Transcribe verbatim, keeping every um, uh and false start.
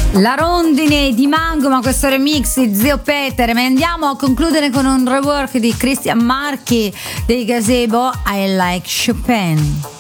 La rondine di Mango, ma questo remix di Zio Peter. Ma andiamo a concludere con un rework di Christian Marchi dei Gazebo, I Like Chopin.